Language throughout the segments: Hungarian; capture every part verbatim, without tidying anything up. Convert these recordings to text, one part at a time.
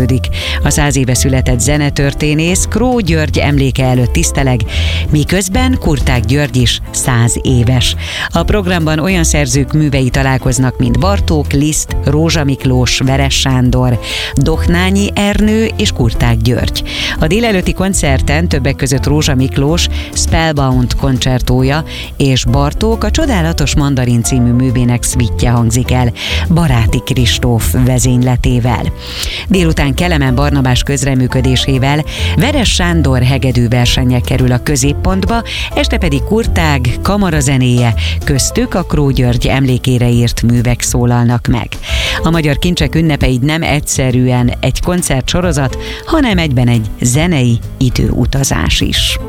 kezdődik. A száz éve született zenetörténész Kró György emléke előtt tiszteleg, miközben Kurták György is száz éves. A programban olyan szerzők művei találkoznak, mint Bartók, Liszt, Rózsa Miklós, Veres Sándor, Dohnányi Ernő és Kurták György. A délelőtti koncerten többek között Rózsa Miklós Spellbound koncertója és Bartók a Csodálatos Mandarin című művének szvitje hangzik el Baráti Kristóf vezényletével. Délután Kelemen Barnabás közreműködésével Veres Sándor hegedűversenye kerül a középpontba, este pedig Kurtág kamarazenéje, köztük a Kró György emlékére írt művek szólalnak meg. A Magyar Kincsek ünnepe így nem egyszerűen egy koncertsorozat, hanem egyben egy zenei időutazás is.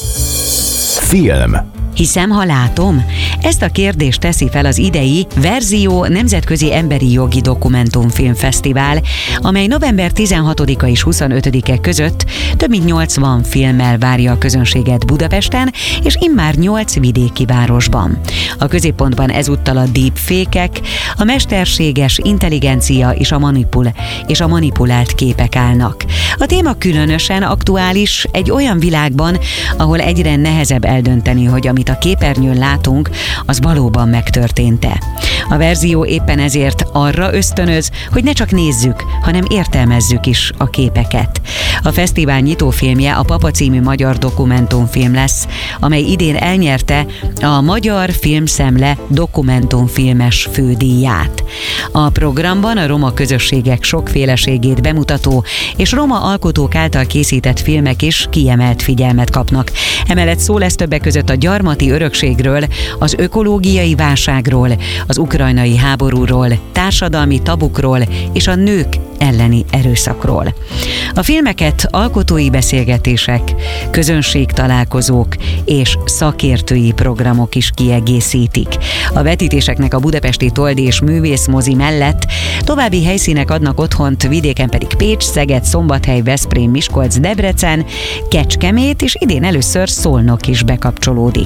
Film. Hiszem, ha látom? Ezt a kérdést teszi fel az idei Verzió Nemzetközi Emberi Jogi Dokumentumfilmfesztivál, amely november tizenhatodika és huszonötödike között több mint nyolcvan filmmel várja a közönséget Budapesten, és immár nyolc vidéki városban. A középpontban ezúttal a deepfake-ek, a mesterséges intelligencia és a, manipul- és a manipulált képek állnak. A téma különösen aktuális egy olyan világban, ahol egyre nehezebb eldönteni, hogy amit a képernyőn látunk, az valóban megtörtént-e. A Verzió éppen ezért arra ösztönöz, hogy ne csak nézzük, hanem értelmezzük is a képeket. A fesztivál nyitófilmje a Papa című magyar dokumentumfilm lesz, amely idén elnyerte a Magyar Filmszemle dokumentumfilmes fődíját. A programban a roma közösségek sokféleségét bemutató és roma alkotók által készített filmek is kiemelt figyelmet kapnak. Emellett szó lesz többek között a gyarmati örökségről, az ökológiai válságról, az ukrajnai háborúról, társadalmi tabukról és a nők elleni erőszakról. A filmeket alkotói beszélgetések, közönségtalálkozók és szakértői programok is kiegészítik. A vetítéseknek a budapesti Toldi és Művészmozi mellett további helyszínek adnak otthont, vidéken pedig Pécs, Szeged, Szombathely, Veszprém, Miskolc, Debrecen, Kecskemét és idén először Szolnok is bekapcsolódik.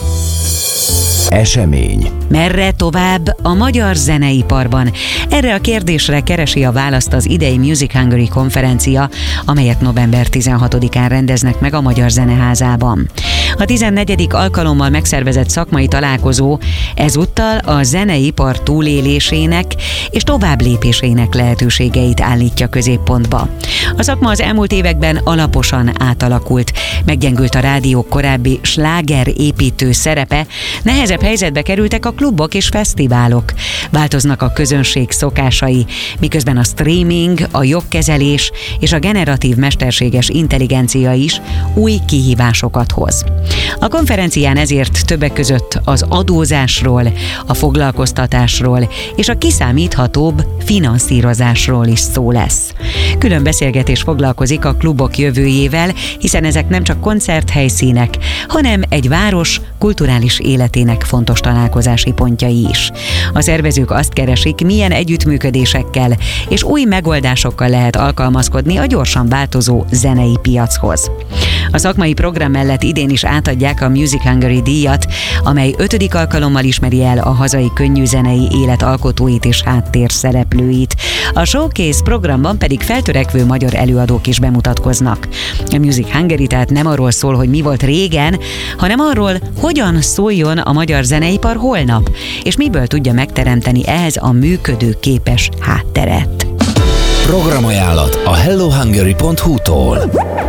Esemény. Merre tovább a magyar zeneiparban? Erre a kérdésre keresi a választ az idei Music Hungary konferencia, amelyet november tizenhatodikán rendeznek meg a Magyar Zeneházában. A tizennegyedik alkalommal megszervezett szakmai találkozó ezúttal a zeneipar túlélésének és továbblépésének lehetőségeit állítja középpontba. A szakma az elmúlt években alaposan átalakult, meggyengült a rádiók korábbi slágerépítő szerepe, nehezebb helyzetbe kerültek a klubok és fesztiválok, változnak a közönség szokásai, miközben a streaming, a jogkezelés és a generatív mesterséges intelligencia is új kihívásokat hoz. A konferencián ezért többek között az adózásról, a foglalkoztatásról és a kiszámíthatóbb finanszírozásról is szó lesz. Külön beszélgetés foglalkozik a klubok jövőjével, hiszen ezek nem csak koncerthelyszínek, hanem egy város kulturális életének fontos találkozási pontjai is. A szervezők azt keresik, milyen együttműködésekkel és új megoldásokkal lehet alkalmazkodni a gyorsan változó zenei piachoz. A szakmai program mellett idén is átadják a Music Hungary díjat, amely ötödik alkalommal ismeri el a hazai könnyűzenei élet alkotóit és háttérszereplőit. A Showcase programban pedig feltörekvő magyar előadók is bemutatkoznak. A Music Hungary tehát nem arról szól, hogy mi volt régen, hanem arról, hogyan szóljon a magyar zeneipar holnap, és miből tudja megteremteni ehhez a működőképes hátteret. Programajánlat a hello hungary pont hu-tól.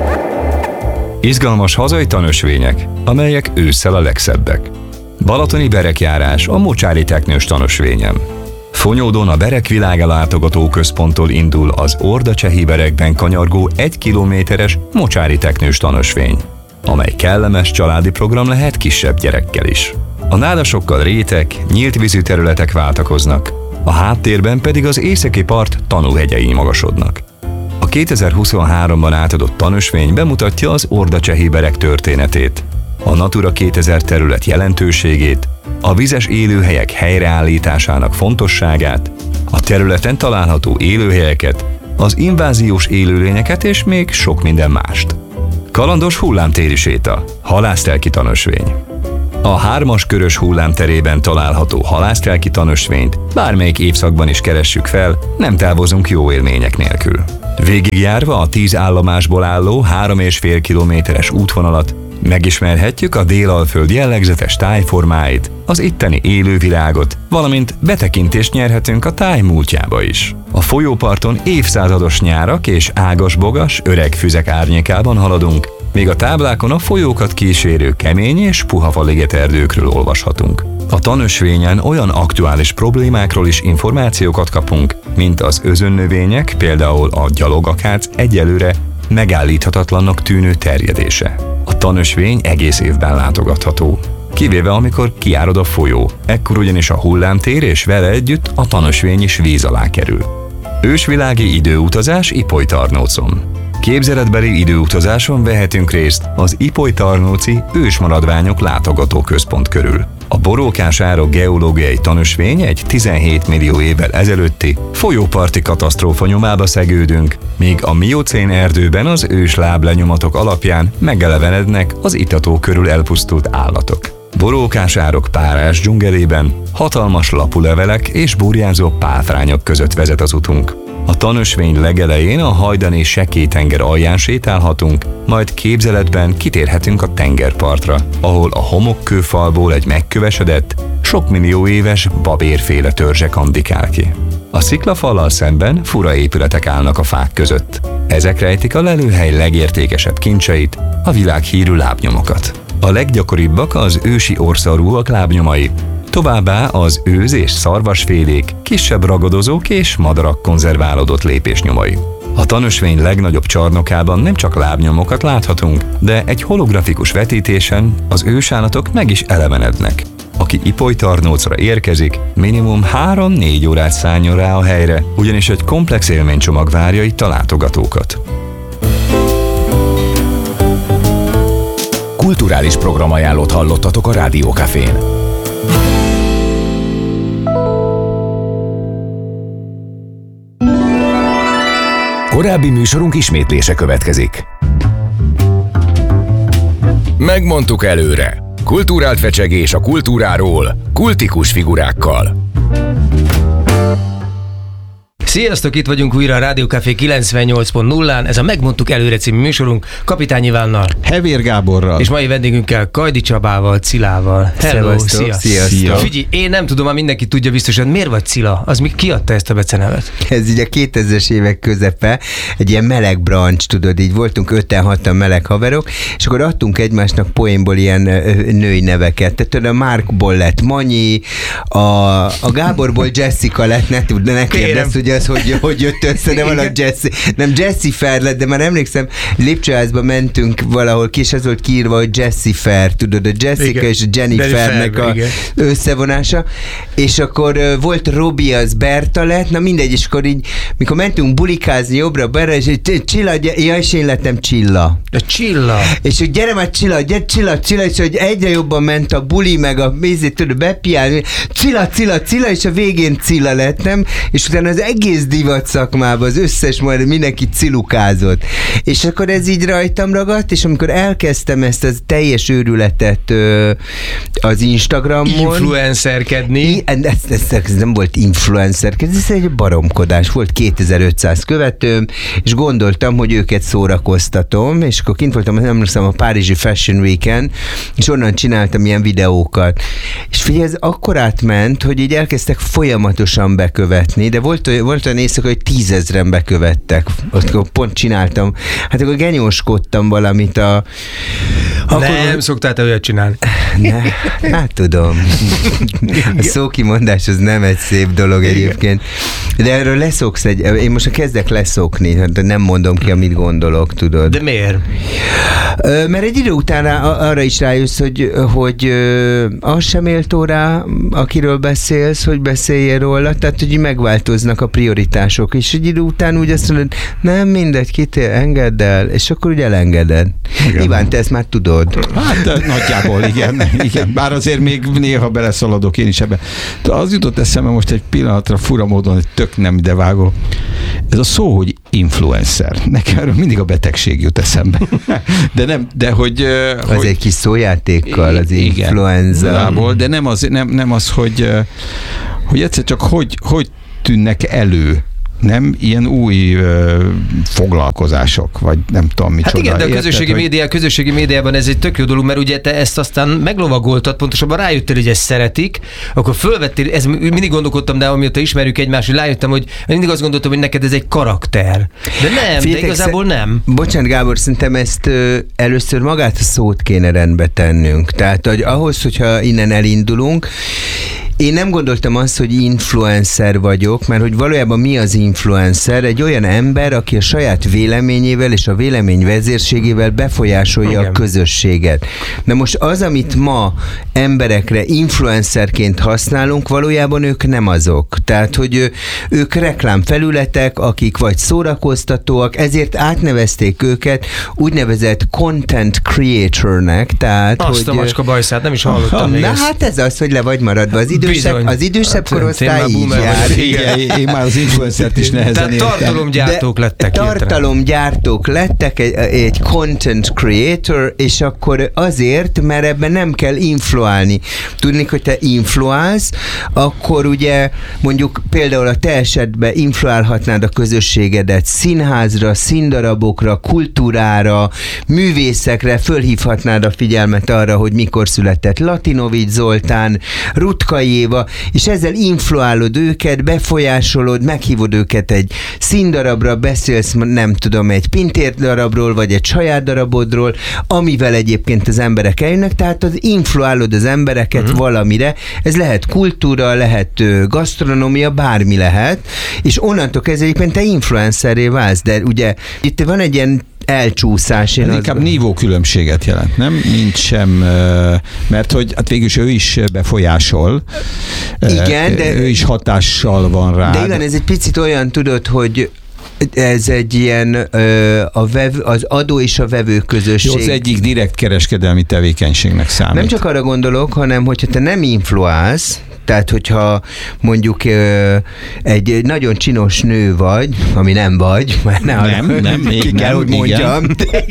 Izgalmas hazai tanösvények, amelyek ősszel a legszebbek. Balatoni berekjárás a Mocsári Teknős tanösvényem. Fonyódon a Berek világlátogató központtól indul az Orda-Csehiberekben kanyargó egy kilométeres Mocsári Teknős tanösvény, amely kellemes családi program lehet kisebb gyerekkel is. A nádasokkal rétek, nyílt vízű területek váltakoznak, a háttérben pedig az északi part tanúhegyei magasodnak. A kétezer-huszonháromban átadott tanösvény bemutatja az Orda-Csehiberek történetét, a Natura kétezer terület jelentőségét, a vizes élőhelyek helyreállításának fontosságát, a területen található élőhelyeket, az inváziós élőlényeket és még sok minden mást. Kalandos hullámtéri séta, halásztelki tanösvény. A hármas körös hullámterében található halásztelki tanösvényt bármelyik évszakban is keressük fel, nem távozunk jó élmények nélkül. Végigjárva a tíz állomásból álló három és fél kilométeres útvonalat megismerhetjük a Délalföld jellegzetes tájformáit, az itteni élővilágot, valamint betekintést nyerhetünk a táj múltjába is. A folyóparton évszázados nyárak és ágas-bogas, öreg füzek árnyékában haladunk, míg a táblákon a folyókat kísérő kemény és puha ligeterdőkről olvashatunk. A tanösvényen olyan aktuális problémákról is információkat kapunk, mint az özönnövények, például a gyalogakác egyelőre megállíthatatlannak tűnő terjedése. A tanösvény egész évben látogatható, kivéve amikor kiárad a folyó, ekkor ugyanis a hullámtér és vele együtt a tanösvény is víz alá kerül. Ősvilági időutazás Ipolytarnócon. Képzeletbeli időutazáson vehetünk részt az Ipolytarnóci ősmaradványok látogatóközpont körül. A Borókás-árok geológiai tanösvény egy tizenhét millió évvel ezelőtti folyóparti katasztrófa nyomába szegődünk, míg a miocén erdőben az ős láblenyomatok alapján megelevenednek az itató körül elpusztult állatok. Borókás-árok párás dzsungelében hatalmas lapulevelek és burjánzó páfrányok között vezet az utunk. A tanösvény legelején a hajdani Sekély-tenger alján sétálhatunk, majd képzeletben kitérhetünk a tengerpartra, ahol a homokkőfalból egy megkövesedett, sok millió éves babérféle törzse kandikál ki. A sziklafallal szemben fura épületek állnak a fák között. Ezek rejtik a lelőhely legértékesebb kincseit, a világhírű lábnyomokat. A leggyakoribbak az ősi orszarúak lábnyomai, továbbá az őz- és szarvasfélék, kisebb ragadozók és madarak konzerválódott lépésnyomai. A tanösvény legnagyobb csarnokában nem csak lábnyomokat láthatunk, de egy holografikus vetítésen az ősállatok meg is elevenednek. Aki Ipolytarnócra érkezik, minimum három-négy órát szálljon rá a helyre, ugyanis egy komplex élménycsomag várja itt a látogatókat. Kulturális programajánlót hallottatok a Rádió Cafén. Korábbi műsorunk ismétlése következik. Megmondtuk előre. Kulturált fecsegés a kultúráról, kultikus figurákkal. Sziasztok, itt vagyunk újra a Rádió Café kilencvennyolc pont nullán, ez a Megmondtuk előre című műsorunk Kapitány Ivánnal, Hevér Gáborral és mai vendégünkkel Kajdi Csabával, Cilával. Hello, szia. Szia. Figyelj, én nem tudom, már mindenki tudja biztosan, miért vagy Cila? Az mi kiadta ezt a becenevet? Ez így a kétezres évek közepe, egy ilyen meleg brancs, tudod, így voltunk öten-hatan meleg haverok, és akkor adtunk egymásnak poénból ilyen női neveket. Tehát tudod, a Markból lett Manyi, a, a Gáborból Jessica lett, ne tud, ne kérdezz, hogy az, hogy, hogy jött össze, de valahogy Jessie, nem Jessie Fair lett, de már emlékszem, lépcsőházba mentünk valahol ki, és ez volt kiírva, hogy Jessie Fair, tudod, a Jessica igen. és a Jennifernek a igen. összevonása, és akkor uh, volt Robi, az Berta lett, na mindegy, és akkor így, mikor mentünk bulikázni jobbra-balra, és Csilla, ja, és én lettem Csilla. De Csilla. És hogy gyere már Csilla, gyere Csilla, Csilla, és hogy egyre jobban ment a buli, meg a mézét, tudod, bepiálni, Csilla, Csilla, Csilla, és a végén Csilla lettem, és utána az egész divat szakmában az összes majd mindenki cilukázott. És akkor ez így rajtam ragadt, és amikor elkezdtem ezt az teljes őrületet ö, az Instagramon. Influencerkedni. Ez, ez, ez nem volt influencerkedni, ez egy baromkodás. Volt kétezer-ötszáz követőm, és gondoltam, hogy őket szórakoztatom, és akkor kint voltam, nem emlékszem, a Párizsi Fashion Week-en, és onnan csináltam ilyen videókat. És figyelj, ez akkor átment, hogy így elkezdtek folyamatosan bekövetni, de volt, volt olyan éjszaka, hogy tízezren bekövettek. Ott pont csináltam. Hát akkor genyóskodtam valamit a... Akkor... Nem szoktál te olyat csinálni. Ne, hát tudom. A szókimondás az nem egy szép dolog egyébként. De erről leszoksz egy... Én most kezdek leszokni, de nem mondom ki, amit gondolok, tudod. De miért? Mert egy idő után rá, arra is rájössz, hogy, hogy az sem méltó rá, akiről beszélsz, hogy beszéljél róla, tehát hogy megváltoznak a prioritások, és egy idő után úgy azt mondod, nem mindegy, kitér, engedd el, és akkor úgy elengeded. Igen. Iván, te ezt már tudod. Hát nagyjából, igen, igen. Bár azért még néha beleszaladok én is ebbe. De az jutott eszembe most egy pillanatra fura módon, hogy tök nem idevágó. Ez a szó, hogy influencer. Nekem erről mindig a betegség jut eszembe. De nem, de hogy... Az hogy, egy kis szójátékkal, az influenza. De nem az, nem, nem az hogy, hogy egyszer csak hogy, hogy tűnnek elő nem ilyen új ö, foglalkozások, vagy nem tudom micsoda. Hát igen, de a közösségi, érted, média, hogy... közösségi médiában ez egy tök jó dolog, mert ugye te ezt aztán meglovagoltad, pontosabban rájöttél, hogy ezt szeretik, akkor fölvettél, ez mindig gondolkodtam, de amióta ismerjük egymást, hogy rájöttem, hogy mindig azt gondoltam, hogy neked ez egy karakter. De nem, Féltek, de igazából nem. Bocsánat, Gábor, szerintem ezt ö, először magát a szót kéne rendbe tennünk. Tehát, hogy ahhoz, hogyha innen elindulunk, én nem gondoltam azt, hogy influencer vagyok, mert hogy valójában mi az influencer? Egy olyan ember, aki a saját véleményével és a vélemény vezérségével befolyásolja Igen. a közösséget. Na most az, amit ma emberekre influencerként használunk, valójában ők nem azok. Tehát, hogy ők reklámfelületek, akik vagy szórakoztatóak, ezért átnevezték őket úgynevezett content creatornek. Tehát, azt hogy, a macska bajszát, nem is hallottam még Na ezt. hát ez az, hogy le vagy maradva. Az idősebb, az idősebb hát, korosztály így jár. Igen, én már az influencert is nehezen értem. Tartalomgyártók lettek. Tartalomgyártók lettek, egy, egy content creator, és akkor azért, mert ebben nem kell influálni. Tudni, hogy te influálsz, akkor ugye mondjuk például a te esetben influálhatnád a közösségedet színházra, színdarabokra, kultúrára, művészekre, fölhívhatnád a figyelmet arra, hogy mikor született Latinovics Zoltán, Rutkai Éva, és ezzel influálod őket, befolyásolod, meghívod őket egy színdarabra, beszélsz, nem tudom, egy Pintér darabról, vagy egy saját darabodról, amivel egyébként az emberek eljönnek, tehát az influálod az embereket uh-huh. valamire, ez lehet kultúra, lehet gasztronómia, bármi lehet, és onnantól kezdve egyébként te influencerré válsz, de ugye itt van egy ilyen elcsúszás. Ez inkább az... nívókülönbséget jelent, nem? Mint sem, mert hogy hát végülis ő is befolyásol. Igen, de... Ő is hatással van rá. De igen, ez egy picit olyan, tudod, hogy ez egy ilyen a vev, az adó és a vevő közösség. Jó, az egyik direkt kereskedelmi tevékenységnek számít. Nem csak arra gondolok, hanem hogyha te nem influálsz, tehát hogyha mondjuk egy nagyon csinos nő vagy, ami nem vagy, mert ne nem, arra, nem, még ki nem, kell, hogy mondjam,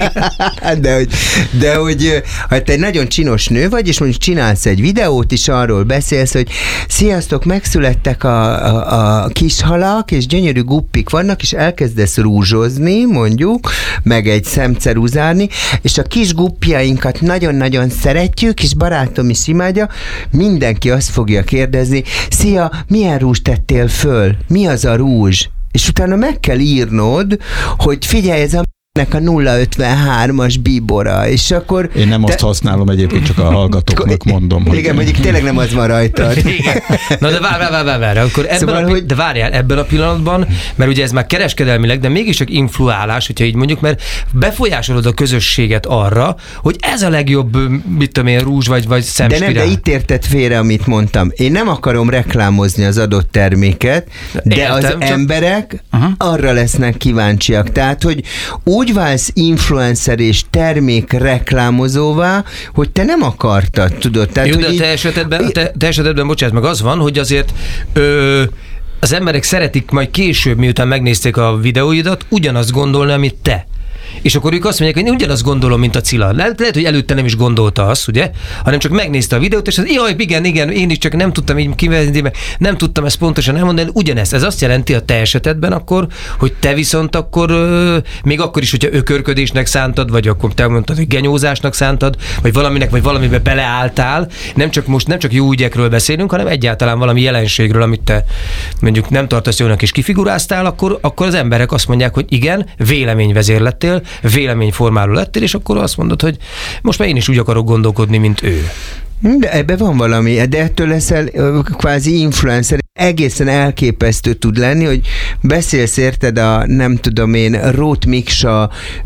de hogy, de hogy ha te egy nagyon csinos nő vagy, és mondjuk csinálsz egy videót, és arról beszélsz, hogy sziasztok, megszülettek a, a, a kis halak, és gyönyörű guppik vannak, és elkezdesz rúzsozni, mondjuk, meg egy szemceruzárni, és a kis guppjainkat nagyon-nagyon szeretjük, és barátom is imádja, mindenki azt fogja kérdezni, szia, milyen rúzs tettél föl? Mi az a rúzs? És utána meg kell írnod, hogy figyelj, ez a nek a nulla ötvenhármas bíbora, és akkor... Én nem te... azt használom egyébként, csak a hallgatóknak mondom. Hogy... Igen, mondjuk tényleg nem az van rajtad. Na de várj, várj, várj, várj. Akkor ebben szóval, a, hogy... De várjál, ebben a pillanatban, mert ugye ez már kereskedelmileg, de mégis csak influálás, hogyha így mondjuk, mert befolyásolod a közösséget arra, hogy ez a legjobb, mit tudom én, rúzs vagy, vagy szemspirál. De nem, de itt érted félre, amit mondtam. Én nem akarom reklámozni az adott terméket, de Értem, az csak... emberek uh-huh. arra lesznek kíváncsiak. Tehát, hogy úgy válsz influencer és termék reklámozóvá, hogy te nem akartad, tudod. Tehát, Jó, de hogy a te esetedben, te, te esetedben, bocsánat, meg az van, hogy azért ö, az emberek szeretik majd később, miután megnézték a videóidat, ugyanazt gondolni, amit te. És akkor ők azt mondják, hogy én ugyanazt gondolom, mint a Cilla. Lehet, lehet, hogy előtte nem is gondolta azt, ugye? Hanem csak megnézte a videót, és az, jaj, igen, igen, én is csak nem tudtam így kivezetni, nem tudtam ezt pontosan elmondani, ugyanezt. Ez azt jelenti a te esetedben akkor, hogy te viszont akkor, euh, még akkor is, hogyha ökörködésnek szántad, vagy akkor te mondtad, hogy genyózásnak szántad, vagy valaminek, vagy valamibe beleálltál, nem csak most, nem csak jó ügyekről beszélünk, hanem egyáltalán valami jelenségről, amit te mondjuk nem tartasz jónak és kifiguráztál, akkor, akkor az emberek azt mondják, hogy igen, véleményvezér lettél, véleményformáló lettél, és akkor azt mondod, hogy most már én is úgy akarok gondolkodni, mint ő. De ebben van valami, de ettől leszel kvázi influencer. Egészen elképesztő tud lenni, hogy beszélsz érted a, nem tudom én, Róth Miksa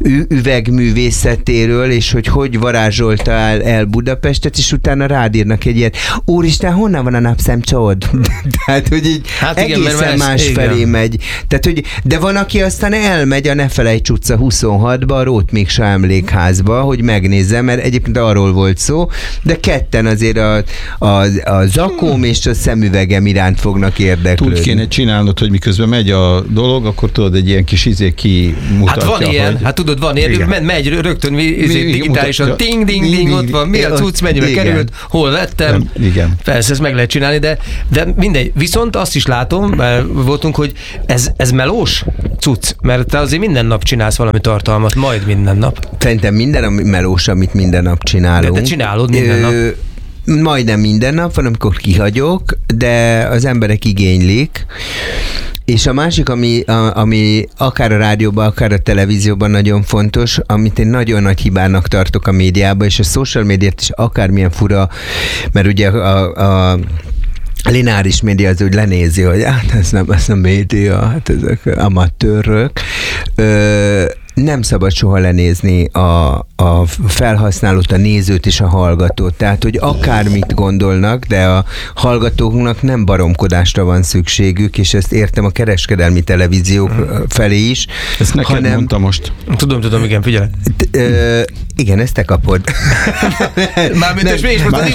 üvegművészetéről, és hogy hogy varázsolta el, el Budapestet, és utána rád írnak egy ilyet. Úristen, honnan van a napszemcsód? Tehát, hogy így hát igen, egészen más felé megy. Tehát, hogy, de van, aki aztán elmegy a Ne Felejts utca huszonhatba, a Róth Miksa emlékházba, hogy megnézze, mert egyébként arról volt szó, de ketten azért a, a, a zakóm és a szemüvegem iránt fog fognak érdeklődni. Úgy kéne csinálnod, hogy miközben megy a dolog, akkor tudod, egy ilyen kis izé kimutatja. Hát van ilyen, hogy... hát tudod, van ilyen, megy, megy rögtön izé, digitálisan, ting, ding, ding, ott van, mi a cucc, mennyibe került, hol vettem. Nem, igen. Persze, ezt meg lehet csinálni, de, de mindegy. Viszont azt is látom, mert voltunk, hogy ez, ez melós cucc, mert te azért minden nap csinálsz valami tartalmat, majd minden nap. Szerintem minden a melós, amit minden nap csinálunk. De te csinálod minden nap. Ö, majdnem minden nap van, amikor kihagyok, de az emberek igénylik. És a másik, ami, a, ami akár a rádióban, akár a televízióban nagyon fontos, amit én nagyon nagy hibának tartok a médiában, és a social médiát is akármilyen fura, mert ugye a, a lineáris média az úgy lenézi, hogy hát ez nem, ez nem média, hát ezek amatőrök. Ö, nem szabad soha lenézni a, a felhasználót, a nézőt és a hallgatót. Tehát, hogy akármit gondolnak, de a hallgatóknak nem baromkodásra van szükségük, és ezt értem a kereskedelmi televíziók felé is. Ezt neked hanem... mondta most. Tudom, tudom, igen, figyelj. Igen, ezt te kapod. Mármint, és mégis most a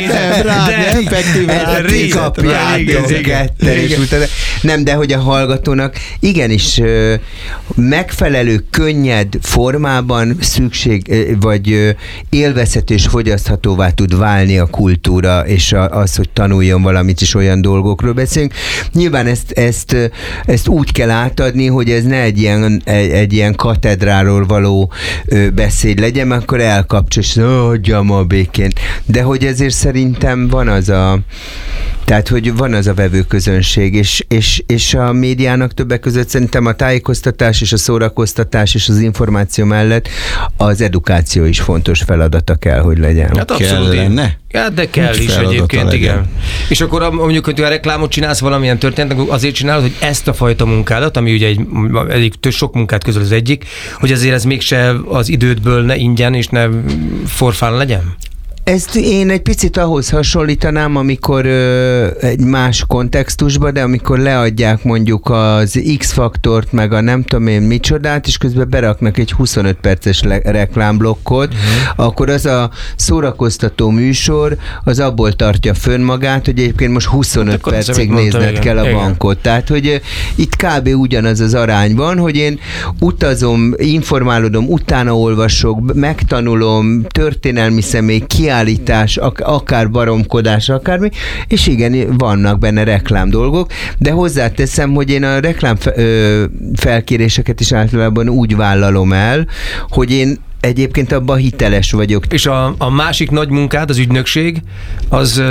Nem, de hogy a hallgatónak igenis megfelelő, könnyed formában szükség, vagy élvezhető és fogyaszthatóvá tud válni a kultúra, és az, hogy tanuljon valamit, és olyan dolgokról beszélünk. Nyilván ezt, ezt, ezt úgy kell átadni, hogy ez ne egy ilyen, egy, egy ilyen katedráról való beszéd legyen, mert akkor elkapcsos, és hagyjam a békén. De hogy ezért szerintem van az a tehát, hogy van az a vevőközönség, és, és, és a médiának többek között szerintem a tájékoztatás és a szórakoztatás és az információ mellett az edukáció is fontos feladata kell, hogy legyen. Hát abszolút lenne. Ja, de kell is egyébként, legyen. Igen. És akkor mondjuk, hogy a reklámot csinálsz valamilyen történetnek, azért csinálod, hogy ezt a fajta munkádat, ami ugye egy, egy több sok munkát közül az egyik, hogy azért ez mégse az idődből ne ingyen és ne forfán legyen? Ezt én egy picit ahhoz hasonlítanám, amikor ö, egy más kontextusban, de amikor leadják mondjuk az X-faktort, meg a nem tudom én micsodát, és közben beraknak egy huszonöt perces le- reklámblokkot, uh-huh. akkor az a szórakoztató műsor, az abból tartja fönn magát, hogy egyébként most huszonöt hát percig nézned mondtam, kell igen. a bankot. Tehát, hogy ö, itt kb. Ugyanaz az arány van, hogy én utazom, informálódom, utána olvasok, megtanulom, történelmi személy, ki állítás, akár baromkodás, akármi, és igen, vannak benne reklám dolgok, de hozzáteszem, hogy én a reklám felkéréseket is általában úgy vállalom el, hogy én egyébként abban hiteles vagyok. És a, a másik nagy munkád, az ügynökség, az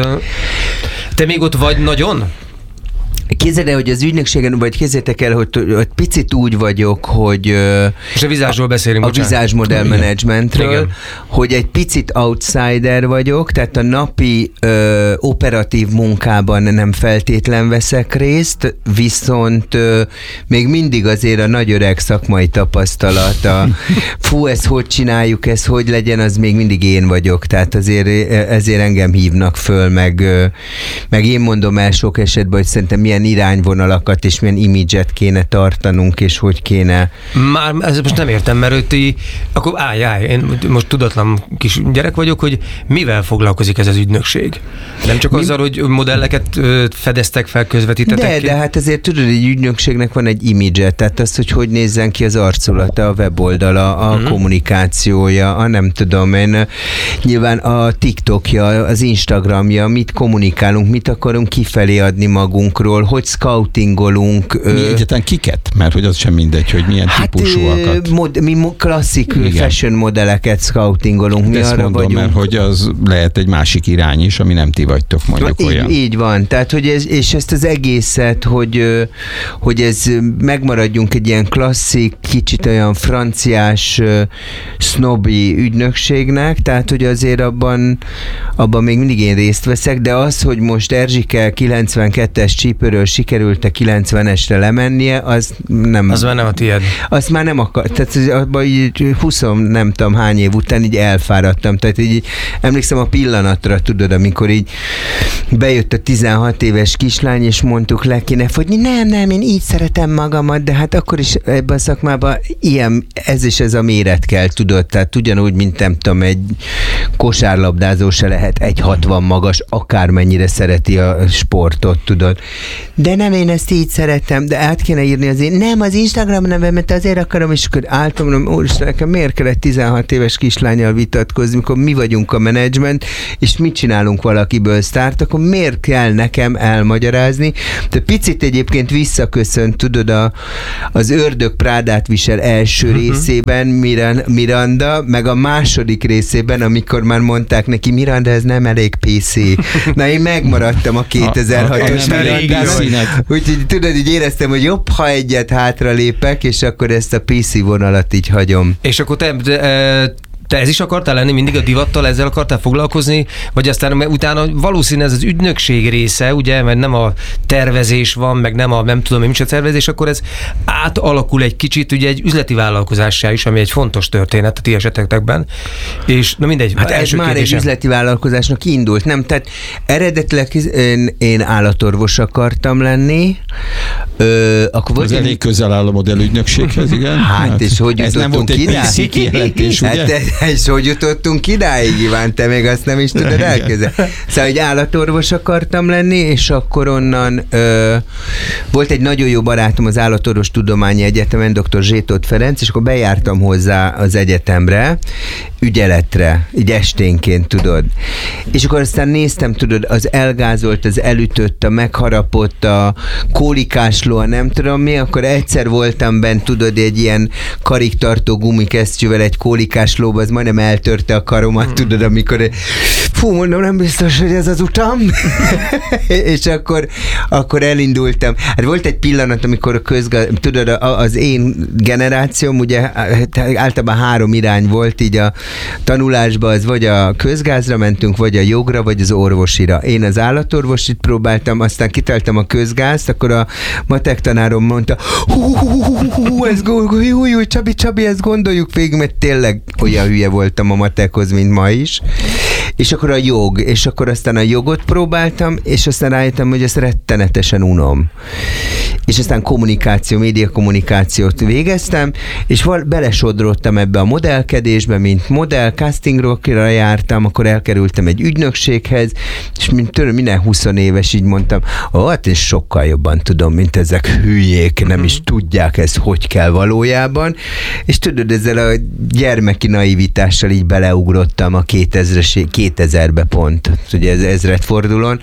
te még ott vagy nagyon? Képzeld el, hogy az ügynökségen, vagy képzeljétek el, hogy, hogy picit úgy vagyok, hogy és a vizsásról beszélünk, a vizsás modell managementről, hogy egy picit outsider vagyok, tehát a napi ö, operatív munkában nem feltétlen veszek részt, viszont ö, még mindig azért a nagy öreg szakmai tapasztalata, fú, ezt hogy csináljuk, ez hogy legyen, az még mindig én vagyok, tehát azért ezért engem hívnak föl, meg, meg én mondom el sok esetben, hogy szerintem milyen irányvonalakat és milyen imidzset kéne tartanunk, és hogy kéne... Már ezt most nem értem, mert őt így, akkor állj, állj, én most tudatlan kis gyerek vagyok, hogy mivel foglalkozik ez az ügynökség? Nem csak Mi? azzal, hogy modelleket fedeztek fel, közvetítettek de, ki? De hát azért tudod, egy ügynökségnek van egy imidzset, tehát az, hogy hogy nézzen ki az arculata, a weboldala, a mm-hmm. kommunikációja, a nem tudom én, nyilván a TikTokja, az Instagramja, mit kommunikálunk, mit akarunk kifelé adni magunkról, hogy scoutingolunk. Mi egyáltalán kiket? Mert hogy az sem mindegy, hogy milyen hát, típusúakat. Mod, mi klasszik igen. fashion modelleket scoutingolunk. Mi ezt arra mondom, vagyunk. Mert hogy az lehet egy másik irány is, ami nem ti vagytok, mondjuk így, olyan. Így van. Tehát, hogy ez, és ezt az egészet, hogy, hogy ez megmaradjunk egy ilyen klasszik, kicsit olyan franciás sznobi ügynökségnek, tehát, hogy azért abban, abban még mindig én részt veszek, de az, hogy most Erzsike kilencvenkettes csípőről sikerült a kilencvenesre lemennie, az nem... Az már nem a tiéd. Azt már nem akar. Tehát abban így húsz nem tudom hány év után így elfáradtam. Tehát így emlékszem a pillanatra, tudod, amikor így bejött a tizenhat éves kislány, és mondtuk le kéne fogyni, nem, nem, én így szeretem magamat, de hát akkor is ebben a szakmában ilyen, ez is ez a méret kell, tudod, tehát ugyanúgy, mint nem tudom, egy kosárlabdázó se lehet egy hatvan magas, akármennyire szereti a sportot, tudod. de nem, én ezt így szeretem, de át kéne írni az én, nem, az Instagram nevemet azért akarom, és akkor álltam, mondom, úristen, nekem miért kellett tizenhat éves kislánnyal vitatkozni, mikor mi vagyunk a menedzsment, és mit csinálunk valakiből sztárt, akkor miért kell nekem elmagyarázni? De picit egyébként visszaköszönt, tudod, a, az Ördög Prádát visel első uh-huh. részében Miran, Miranda, meg a második részében, amikor már mondták neki, Miranda, ez nem elég pé cé. Na, én megmaradtam a kétezer-hatos Mirandában. Úgyhogy tudod, így éreztem, hogy jobb, ha egyet hátra lépek, és akkor ezt a pé cé vonalat így hagyom. És akkor te, te, te ez is akartál lenni, mindig a divattal ezzel akartál foglalkozni, vagy aztán utána valószínűleg ez az ügynökség része, ugye, mert nem a tervezés van, meg nem a nem tudom, mi is a tervezés, akkor ez átalakul egy kicsit, ugye egy üzleti vállalkozássá is, ami egy fontos történet a ti esetekben. És na mindegy. Hát ez már kérdésem. Egy üzleti vállalkozásnak indult, nem? Tehát eredetileg én, én állatorvos akartam lenni. Ö, akkor az én... elég közel áll a modellügynökséghez, igen? Hát, hát és hogy ez nem volt egy pé cé kijelentés, ugye? Hát, és hogy jutottunk idáig, Iván, te még azt nem is tudod elkezdeni. Szóval, hogy állatorvos akartam lenni, és akkor onnan ö, volt egy nagyon jó barátom az Állatorvos Tudományi Egyetemen, dr. Zsétóth Ferenc, és akkor bejártam hozzá az egyetemre, ügyeletre, így esténként, tudod. És akkor aztán néztem, tudod, az elgázolt, az elütött, a megharapott, a kólikásló, a nem tudom mi, akkor egyszer voltam bent, tudod, egy ilyen kariktartó gumikesztyűvel egy kólikáslóba, az majdnem eltörte a karomat, hmm. tudod, amikor fú, mondom, nem biztos, hogy ez az utam. És akkor, akkor elindultam. Hát volt egy pillanat, amikor a közgaz... tudod, az én generációm, ugye általában három irány volt így a tanulásban, az vagy a közgázra mentünk, vagy a jogra, vagy az orvosira. Én az állatorvosit próbáltam, aztán kitaláltam a közgázt, akkor a matek tanárom mondta, hú, hú, hú, hú, ez hú, hú, Csabi, Csabi, ezt gondoljuk végig, mert tényleg olyan hülye voltam a matekhoz, mint ma is. És akkor a jog, és akkor aztán a jogot próbáltam, és aztán rájöttem, hogy ezt rettenetesen unom. És aztán kommunikáció, média kommunikációt végeztem, és val- belesodródtam ebbe a modellkedésbe, mint modell, castingokra jártam, akkor elkerültem egy ügynökséghez, és mint tőle minden húsz éves így mondtam, ó, hát én sokkal jobban tudom, mint ezek hülyék, nem is tudják ezt, hogy kell valójában, és tudod, ezzel a gyermeki naivitással így beleugrottam a kétezerbe pont, ugye ez ezredfordulón.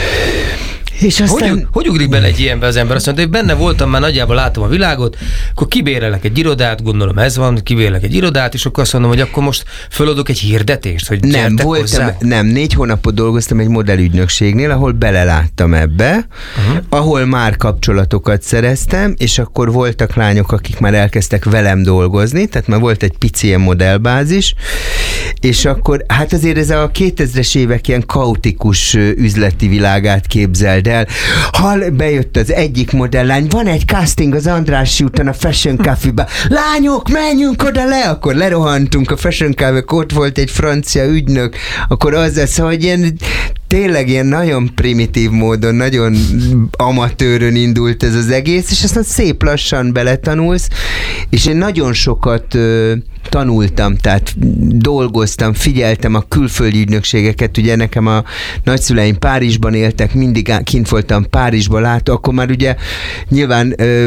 És aztán... Hogy, hogy ugrik bele egy ilyenbe az ember? Azt mondta, hogy benne voltam, már nagyjából látom a világot, akkor kibérelek egy irodát, gondolom ez van, kibérelek egy irodát, és akkor azt mondom, hogy akkor most föladok egy hirdetést, hogy nem, voltam, nem, négy hónapot dolgoztam egy modellügynökségnél, ahol beleláttam ebbe, uh-huh. ahol már kapcsolatokat szereztem, és akkor voltak lányok, akik már elkezdtek velem dolgozni, tehát már volt egy pici ilyen modellbázis, és akkor, hát azért ez a kétezres évek ilyen kaotikus üzleti világát képzeld el. Hall, bejött az egyik modellány, van egy casting az Andrássy úton a Fashion Café-ba. Lányok, menjünk oda le! Akkor lerohantunk a Fashion Café-ba, ott volt egy francia ügynök, akkor az lesz, hogy ilyen tényleg ilyen nagyon primitív módon, nagyon amatőrön indult ez az egész, és aztán szép lassan beletanulsz, és én nagyon sokat ö, tanultam, tehát dolgoztam, figyeltem a külföldi ügynökségeket, ugye nekem a nagyszüleim Párizsban éltek, mindig kint voltam Párizsban, látó, akkor már ugye nyilván ö,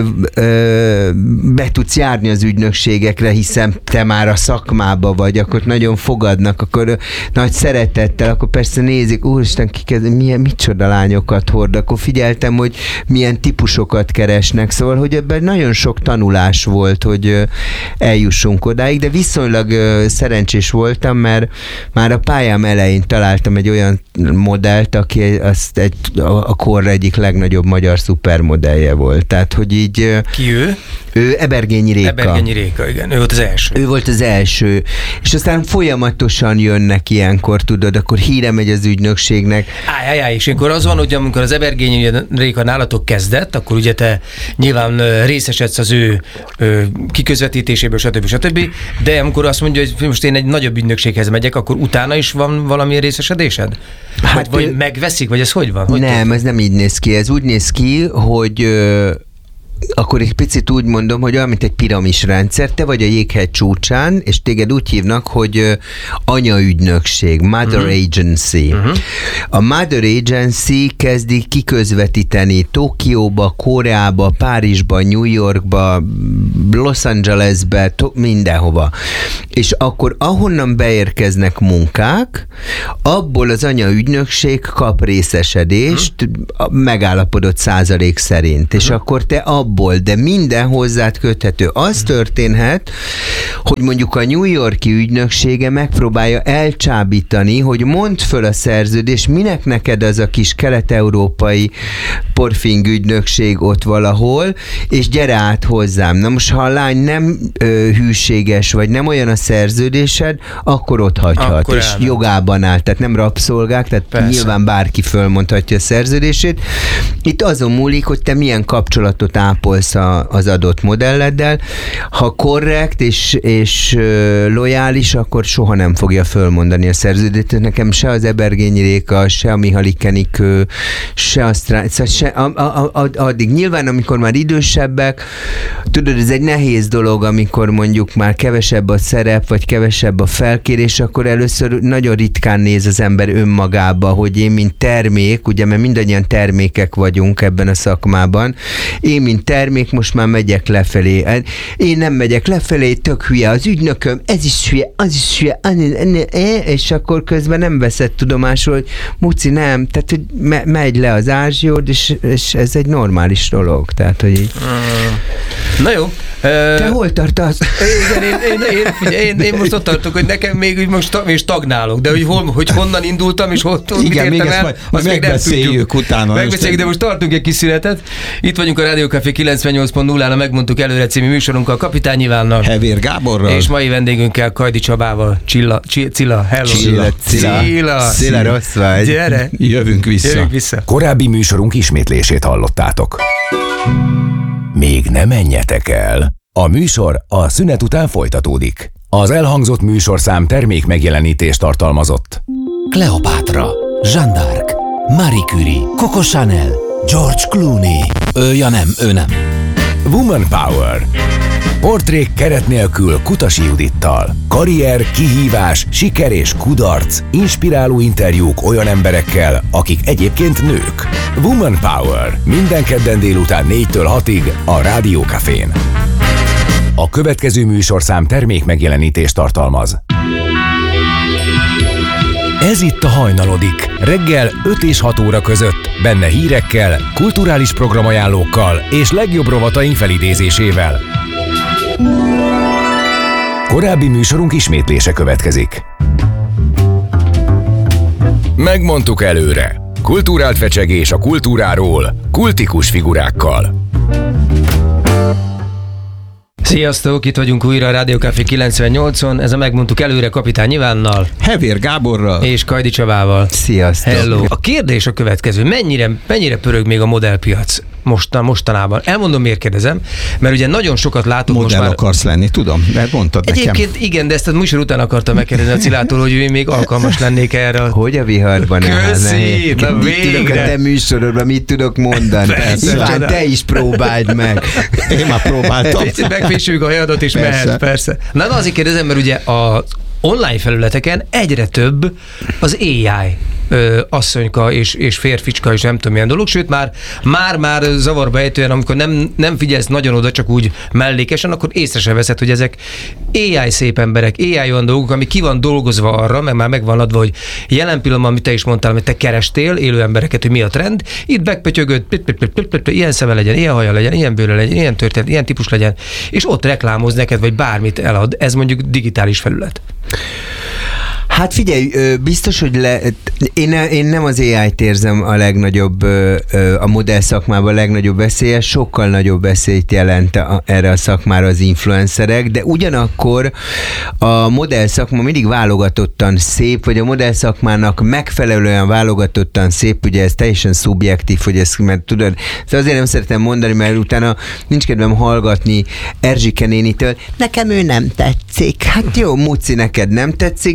ö, be tudsz járni az ügynökségekre, hiszen te már a szakmába vagy, akkor nagyon fogadnak, akkor ö, nagy szeretettel, akkor persze nézik, úristen, kik, milyen, micsoda lányokat hord, akkor figyeltem, hogy milyen típusokat keresnek, szóval, hogy ebben nagyon sok tanulás volt, hogy ö, eljussunk odáig, de viszonylag ö, szerencsés voltam, mert már a pályám elején találtam egy olyan modellt, aki azt egy, a, a korra egyik legnagyobb magyar szupermodellje volt. Tehát, hogy így... Ö, Ki ő? Ő Ebergényi Réka. Ebergényi Réka, igen. Ő volt az első. Ő volt az első. És aztán folyamatosan jönnek ilyenkor, tudod, akkor híre megy az ügynökségnek. Áj, áj, áj, és akkor az van, hogy amikor az Ebergényi Réka nálatok kezdett, akkor ugye te nyilván részesedsz az ő, ő kiközvetítéséből, stb. stb. De amikor azt mondja, hogy most én egy nagyobb ügynökséghez megyek, akkor utána is van valamilyen részesedésed? Hát vagy, vagy megveszik, vagy ez hogy van? Hogy nem, ez nem így néz ki. Ez úgy néz ki, hogy akkor egy picit úgy mondom, hogy olyan, mint egy piramisrendszer, te vagy a jéghegy csúcsán, és téged úgy hívnak, hogy uh, anyaügynökség, Mother uh-huh. Agency. Uh-huh. A Mother Agency kezdi kiközvetíteni Tokióba, Koreába, Párizsba, New Yorkba, Los Angelesbe, to- mindenhova. És akkor ahonnan beérkeznek munkák, abból az anyaügynökség kap részesedést uh-huh. megállapodott százalék szerint. Uh-huh. És akkor te abból, de minden hozzád köthető. Az történhet, hogy mondjuk a New York-i ügynöksége megpróbálja elcsábítani, hogy mondd föl a szerződés, minek neked az a kis kelet-európai porfing ügynökség ott valahol, és gyere át hozzám. Na most, ha a lány nem ö, hűséges, vagy nem olyan a szerződésed, akkor ott hagyhat, akkor és elment. Jogában áll, tehát nem rabszolgák, tehát persze. Nyilván bárki fölmondhatja a szerződését. Itt azon múlik, hogy te milyen kapcsolatot ápolsz a, az adott modelleddel. Ha korrekt és, és ö, lojális, akkor soha nem fogja fölmondani a szerződést. Nekem se az Ebergényi Réka, se a Mihály Kenikő, se a Strá- se, a, a, a, addig nyilván, amikor már idősebbek, tudod, ez egy nehéz dolog, amikor mondjuk már kevesebb a szerep, vagy kevesebb a felkérés, akkor először nagyon ritkán néz az ember önmagába, hogy én, mint termék, ugye, mert mindannyian termékek vagyunk ebben a szakmában, én, mint termék, most már megyek lefelé. Én nem megyek lefelé, tök hülye az ügynököm, ez is hülye, az is hülye, és akkor közben nem veszed tudomásul, hogy Muci, nem, tehát, hogy me- megy le az ázsiód, és, és ez egy normális dolog, tehát, hogy így. Na jó. Te uh, hol tartasz? Igen, én, én, én, figyelj, én, én most ott tartok, hogy nekem még úgy most stag, még stagnálok, de hogy, hol, hogy honnan indultam, és hogy mit igen, értem el, majd, azt még nem tudjuk. Utána. Megbeszéljük, de most tartunk egy kis szünetet. Itt vagyunk a Rádió Café kilencvennyolc pont nullán, a Megmondtuk előre című műsorunkkal, Kapitány Ivánnal. Hevér Gáborral. És mai vendégünkkel, Kajdi Csabával. Csilla, Csilla, hello. Csilla, Csilla. Csilla, rossz vagy. Gyere. Jövünk vissza. Jövünk vissza. Korábbi műsorunk ismétlését hallottátok. Még ne menjetek el. A műsor a szünet után folytatódik. Az elhangzott műsorszám termék megjelenítést tartalmazott. Kleopátra, Jeanne d'Arc, Marie Curie, Coco Chanel, George Clooney. Ő, ja nem, ő nem. Woman Power. Portrék keret nélkül Kutasi Judittal. Karrier, kihívás, siker és kudarc. Inspiráló interjúk olyan emberekkel, akik egyébként nők. Woman Power. Minden kedden délután négytől hatig a Rádió Cafén. A következő műsorszám termék megjelenítést tartalmaz. Ez itt a Hajnalodik. Reggel öt és hat óra között. Benne hírekkel, kulturális programajánlókkal és legjobb rovataink felidézésével. Korábbi műsorunk ismétlése következik. Megmondtuk előre. Kulturált fecsegés a kultúráról, kultikus figurákkal. Sziasztok, itt vagyunk újra a Rádió Café kilencvennyolcon, ez a Megmondtuk előre Kapitány Ivánnal. Hevér Gáborral. És Kajdi Csabával. Sziasztok. Hello. A kérdés a következő, mennyire, mennyire pörög még a modellpiac mostan, mostanában? Elmondom, miért kérdezem, mert ugye nagyon sokat látunk Modell most már... akarsz lenni, tudom, mert mondtad Egyébként nekem. Egyébként igen, de ezt a műsor után akartam megkérdezni a Cilától, hogy ő még alkalmas lennék erre. Hogy a viharban állna? Köszi, na mit tudok a te műsorodban, mit tudok mondani? Persze, Iván, csoda. te is próbáld meg. Én már próbáltam. Picit megfésüljük a hajadat, és Persze. mehet, persze. Na, de azért kérdezem, mert ugye a online felületeken egyre több az á i ö, asszonyka és, és férficska és nem tudom milyen dolog, sőt már már, már zavarba ejtően, amikor nem, nem figyelsz nagyon oda, csak úgy mellékesen, akkor észre se veszed, hogy ezek á i szép emberek, á i olyan dolgok, ami ki van dolgozva arra, meg már meg van adva, hogy jelen pillanatban, amit te is mondtál, hogy te kerestél élő embereket, hogy mi a trend, itt megpötyögöd, pit, pit, pit, pit, pit, ilyen szeme legyen, ilyen haja legyen, ilyen bőre legyen, ilyen történet, ilyen típus legyen, és ott reklámoz neked, vagy bármit elad. Ez mondjuk digitális felület. Hát figyelj, biztos, hogy le, én, én nem az á i-t érzem a legnagyobb, a modell szakmában a legnagyobb veszélye, sokkal nagyobb veszélyt jelent a, erre a szakmára az influencerek, de ugyanakkor a modell szakma mindig válogatottan szép, vagy a modell szakmának megfelelően válogatottan szép, ugye ez teljesen szubjektív, hogy ezt, mert tudod, azért nem szeretem mondani, mert utána nincs kedvem hallgatni Erzsike nénitől, nekem ő nem tetszik. Hát jó, Muci, neked nem tetszik, de a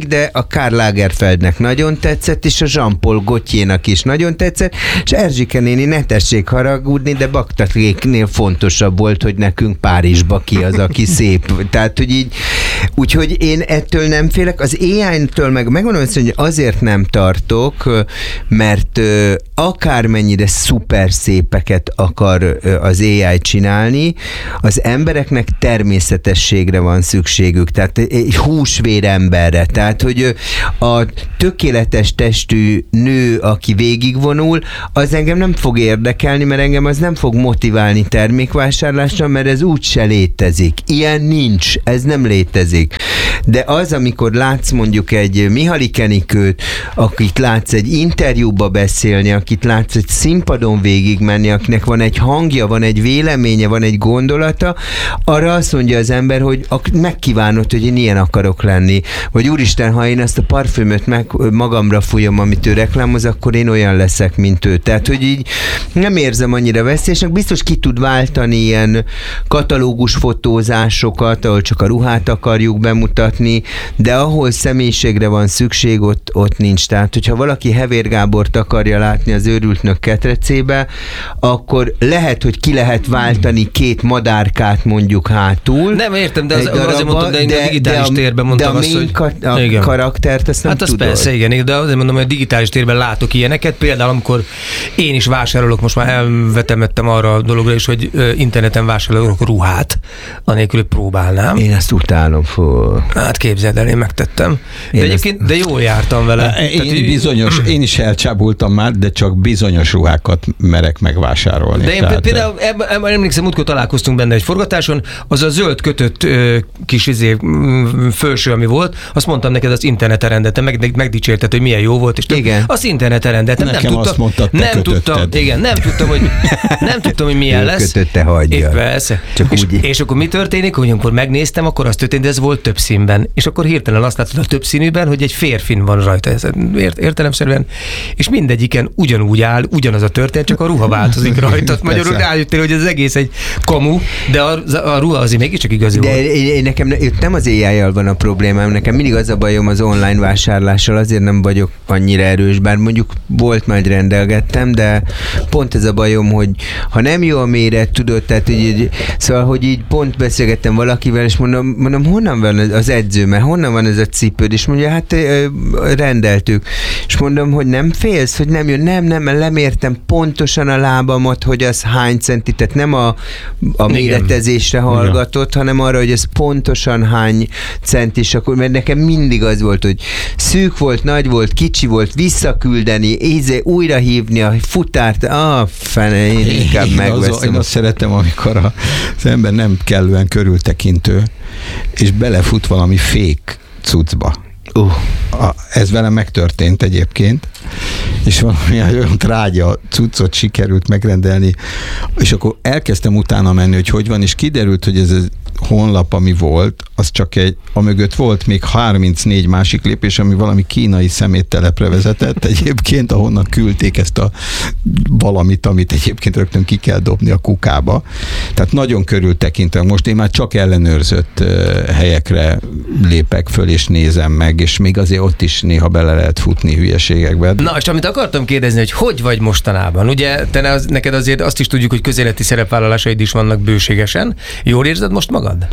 a Karl Lagerfeldnek nagyon tetszett, és a Jean-Paul Gaultiernak is nagyon tetszett, és Erzsike néni, ne tessék haragudni, de Baktatéknél fontosabb volt, hogy nekünk Párizsba ki az, aki szép. Tehát, hogy így, úgyhogy én ettől nem félek. Az á í-től meg megmondom azt, hogy azért nem tartok, mert akármennyire szuper szépeket akar az á í csinálni, az embereknek természetességre van szükségük, tehát egy húsvér emberre, tehát hogy a tökéletes testű nő, aki végigvonul, az engem nem fog érdekelni, mert engem az nem fog motiválni termékvásárlásra, mert ez úgyse létezik. Ilyen nincs, ez nem létezik. De az, amikor látsz mondjuk egy Mihaly Kenikőt, akit látsz egy interjúba beszélni, akit látsz egy színpadon végigmenni, akinek van egy hangja, van egy véleménye, van egy gondolata, arra azt mondja az ember, hogy megkívánod, hogy én ilyen akarok lenni. Vagy úristen, ha én ezt a parfümöt meg magamra fújom, amit ő reklámoz, akkor én olyan leszek, mint ő. Tehát, hogy így nem érzem annyira veszélyesnek. Biztos ki tud váltani ilyen katalógus fotózásokat, ahol csak a ruhát akarjuk bemutatni, de ahol személyiségre van szükség, ott, ott nincs. Tehát, hogyha valaki Hevér Gábort akarja látni az őrültnök ketrecébe, akkor lehet, hogy ki lehet váltani két madárkát mondjuk hátul. Nem értem, de az, darabba, azért mondtam, de én de, a digitális de, térben mondtam de azt, hogy... De a main karaktert, azt nem hát az tudod. persze, igen, de azért mondom, hogy a digitális térben látok ilyeneket. Például, amikor én is vásárolok, most már elvetemettem arra a dologra is, hogy interneten vásárolok ruhát, anélkül, hogy próbálnám. Én ezt utálom, fú. Hát képzeld el, én megtettem. De én egyébként, ezt... de jól jártam vele. Én, Tehát, bizonyos, én is elcsábultam már, de csak bizonyos ruhákat merek megvásárolni. De én tehát... például ebben emlékszem, múltkor találkoztunk benne egy forgatáson, az a zöld kötött ö, kis izé, fölső, ami volt, azt mondtam neked, az interneten rendeltem, meg, megdicsérted, hogy milyen jó volt, és igen. Az interneten rendeltem. Nekem nem tudtam, azt mondtad, te nem tudtam, igen, nem tudtam, hogy nem tudtam, hogy milyen lesz. Kötötte, hagyja. Persze. Csak és, úgy. és akkor mi történik, hogy amikor megnéztem, akkor az történt, de ez volt több színben. És akkor hirtelen azt látod a több színűben, hogy egy férfin van rajta, ez ért, értelemszerűen, és mindegyiken ugyanúgy áll, ugyanaz a történet, csak a ruha változik rajta. Magyarul rájöttél, hogy ez egész egy kamu, de a, a ruha azért mégiscsak igazi de volt. Én, én nekem nem az á í-jal van a problémám, nekem mindig az a bajom az online vásárlással, azért nem vagyok annyira erős, bár mondjuk volt már, rendelgettem, de pont ez a bajom, hogy ha nem jó a méret, tudod, tehát így, szóval, hogy így pont beszélgettem valakivel, és mondom, mondom honnan van az edző, mert honnan van ez a cipőd, és mondja, hát rendeltük. És mondom, hogy nem félsz, hogy nem jön, nem, nem, mert lemértem pontosan a lábamat, hogy az hány centi, tehát nem a, a méretezésre hallgatott, igen. hanem arra, hogy ez pontosan hány centis, akkor, mert nekem mindig az volt, hogy szűk volt, nagy volt, kicsi volt, visszaküldeni, íze, újra hívni a futárt, ah, fene, én inkább megveszem. Az, én azt szeretem, amikor az ember nem kellően körültekintő, és belefut valami fék cuccba. Uh. A, ez velem megtörtént egyébként, és valami olyan trágya cuccot sikerült megrendelni, és akkor elkezdtem utána menni, hogy hogy van, és kiderült, hogy ez a honlap, ami volt, az csak egy, amögött volt még harmincnégy másik lépés, ami valami kínai szeméttelepre vezetett egyébként, ahonnan küldték ezt a valamit, amit egyébként rögtön ki kell dobni a kukába. Tehát nagyon körültekintem. Most én már csak ellenőrzött helyekre lépek föl, és nézem meg, és még azért ott is néha bele lehet futni hülyeségekbe. Na, és amit akartam kérdezni, hogy hogy vagy mostanában? Ugye, te az, neked azért azt is tudjuk, hogy közéleti szerepvállalásaid is vannak bőségesen. Jól érzed most magad?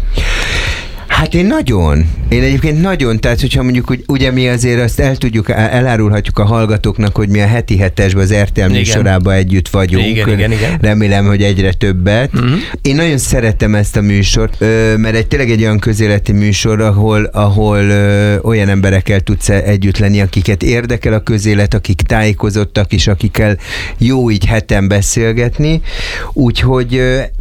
Hát én nagyon. Én egyébként nagyon, tehát hogyha mondjuk, hogy ugye mi azért azt el tudjuk, elárulhatjuk a hallgatóknak, hogy mi a heti hetesben az er té el műsorában együtt vagyunk. Igen, igen, igen. Remélem, hogy egyre többet. Uh-huh. Én nagyon szeretem ezt a műsort, mert egy tényleg egy olyan közéleti műsor, ahol, ahol olyan emberekkel tudsz együtt lenni, akiket érdekel a közélet, akik tájékozottak, és akikkel jó így heten beszélgetni. Úgyhogy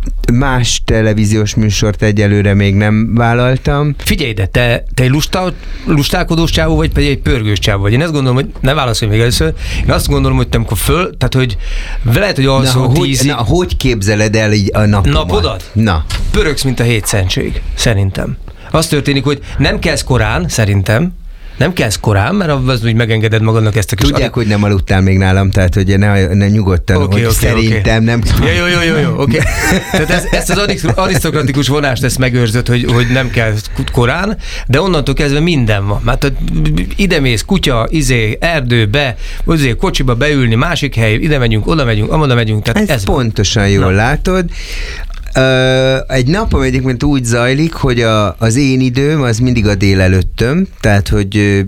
más televíziós műsort egyelőre még nem vállaltam. Figyelj ide, te, te egy lusta, lustálkodós csávó vagy, pedig egy pörgős csávó vagy. Én azt gondolom, hogy ne válaszolj még először. Én azt gondolom, hogy te amikor föl, tehát hogy lehet, hogy alszol tízig. Na, hogy képzeled el így a napomat? Napodat? Na. Pörögsz, mint a hétszentség, szerintem. Az történik, hogy nem kelsz korán, szerintem, Nem kezd korán, mert az úgy megengeded magadnak ezt a kis... Tudják, hogy nem aludtál még nálam, tehát hogy ne, ne nyugodtan, okay, hogy okay, szerintem okay. nem... Jó, jó, jó, jó, oké. Okay. Tehát ez, ezt az arisztokratikus vonást ezt megőrzött, hogy, hogy nem kell korán, de onnantól kezdve minden van. Hát idemész, kutya, izé, erdőbe, izé, kocsiba beülni, másik hely, ide megyünk, oda megyünk, amoda megyünk, tehát ez, ez pontosan van. Jól Na. látod. Uh, egy napom egyébként úgy zajlik, hogy a, az én időm az mindig a délelőttöm, tehát hogy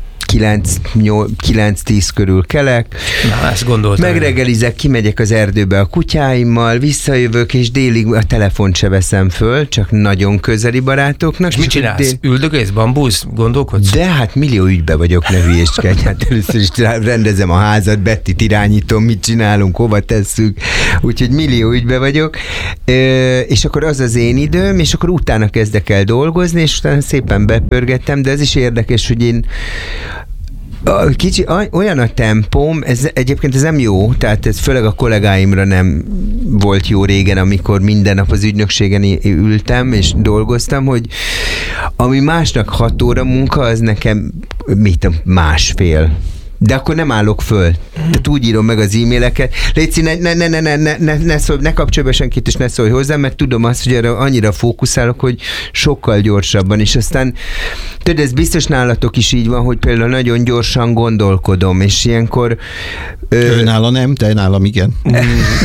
kilenc tíz körül kelek. Na, ezt gondoltam. Megreggelizek, kimegyek az erdőbe a kutyáimmal, visszajövök, és délig a telefont se veszem föl, csak nagyon közeli barátoknak. És mit csinálsz? Dél... Üldögész, bambusz, gondolkodsz? De hát millió ügybe vagyok, ne hülyéskedj. Hát először is rendezem a házat, Bettit irányítom, mit csinálunk, hova tesszük. Úgyhogy millió ügybe vagyok. És akkor az az én időm, és akkor utána kezdek el dolgozni, és utána szépen bepörgettem, de ez is érdekes, hogy én kicsi, olyan a tempóm, ez egyébként ez nem jó, tehát ez főleg a kollégáimra nem volt jó régen, amikor minden nap az ügynökségen ültem és dolgoztam, hogy ami másnak hat óra munka, az nekem mit másfél. De akkor nem állok föl. Tehát úgy írom meg az e-maileket. Légy ne, ne, ne, ne, ne, ne, ne, ne, szólj, ne kapcsolj be senkit, és ne szólj hozzám, mert tudom azt, hogy erre annyira fókuszálok, hogy sokkal gyorsabban. És aztán, tudod, ez biztos nálatok is így van, hogy például nagyon gyorsan gondolkodom, és ilyenkor... Ő nála nem, te nálam igen. De,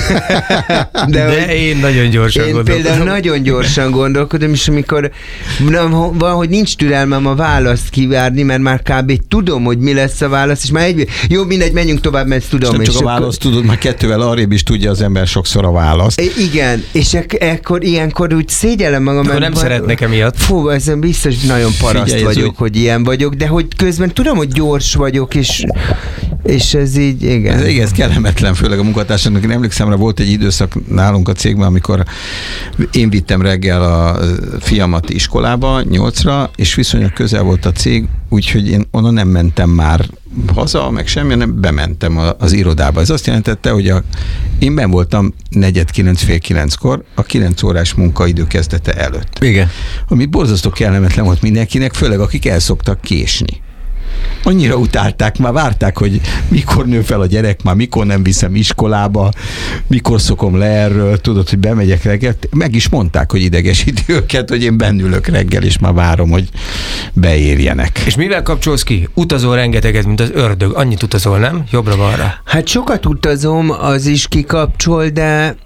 de én nagyon gyorsan én gondolkodom. Én például nagyon gyorsan gondolkodom, és amikor van, hogy nincs türelmem a választ kivárni, mert már kb. Tudom, hogy mi lesz a válasz, és már egy, jó, mindegy, menjünk tovább, mert ezt tudom. És nem csak és a választ akkor... tudod, már kettővel arrébb is tudja az ember sokszor a választ. Igen, és ek- ekkor, ilyenkor úgy szégyellem magam. Akkor nem van, szeretnek emiatt. Fú, ezen biztos nagyon paraszt Figyelj, vagyok, úgy... hogy ilyen vagyok, de hogy közben tudom, hogy gyors vagyok, és, és ez így, igen. Ez, igen, ez kellemetlen, főleg a munkatársaknak. Én emlékszem rá, volt egy időszak nálunk a cégben, amikor én vittem reggel a fiamat iskolába, nyolcra, és viszonylag közel volt a cég, úgyhogy én onnan nem mentem már haza, meg semmi, hanem bementem az irodába. Ez azt jelentette, hogy a, én benn voltam negyed kilenc, fél kilenckor, a kilenc órás munkaidő kezdete előtt. Igen. Ami borzasztó kellemetlen volt mindenkinek, főleg akik el szoktak késni. Annyira utálták, már várták, hogy mikor nő fel a gyerek, már mikor nem viszem iskolába, mikor szokom le erről, tudod, hogy bemegyek reggel. Meg is mondták, hogy idegesíti őket, hogy én bennülök reggel, és már várom, hogy beérjenek. És mivel kapcsolsz ki? Utazol rengeteget, mint az ördög. Annyit utazol, nem? Jobbra-balra. Hát sokat utazom, az is kikapcsol, de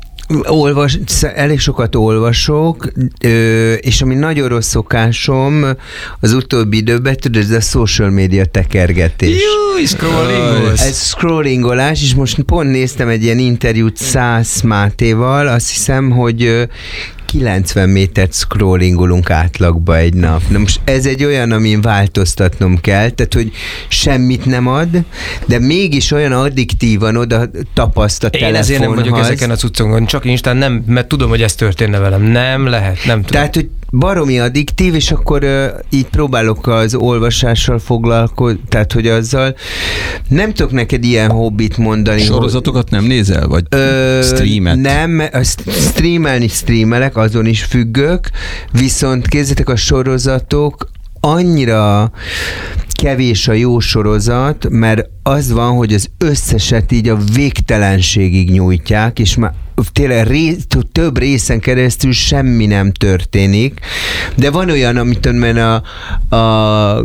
olvas, elég sokat olvasok, és ami nagyon rossz szokásom az utóbbi időben, tudod, ez a social media tekergetés. Júj, scrollingolás. Ez scrollingolás, és most pont néztem egy ilyen interjút Szász Mátéval, azt hiszem, hogy kilencven métert scrollingolunk átlagba egy nap. Na most ez egy olyan, amin változtatnom kell, tehát, hogy semmit nem ad, de mégis olyan addiktívan oda tapaszt a telefonhoz. Én ezért nem vagyok ezeken a cuccokon, csak Instán nem, mert tudom, hogy ez történne velem. Nem lehet, nem tudom. Tehát, hogy baromi addiktív, és akkor uh, így próbálok az olvasással foglalkozni, tehát, hogy azzal nem tudok neked ilyen hobbit mondani. Sorozatokat nem nézel? Vagy ö, streamet? Nem, streamelni streamelek, azon is függök, viszont kézzétek, a sorozatok annyira kevés a jó sorozat, mert az van, hogy az összeset így a végtelenségig nyújtják, és már tényleg rész, több részen keresztül semmi nem történik, de van olyan, amit mert a, a,